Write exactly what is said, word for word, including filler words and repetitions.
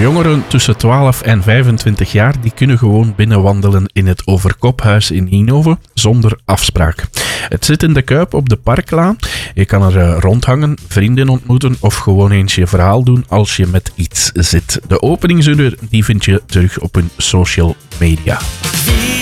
Jongeren tussen twaalf en vijfentwintig jaar die kunnen gewoon binnenwandelen in het Overkophuis in Nienhoven zonder afspraak. Het zit in de Kuip op de Parklaan. Je kan er uh, rondhangen, vrienden ontmoeten of gewoon eens je verhaal doen als je met iets zit. De openingsuur die vind je terug op hun social media.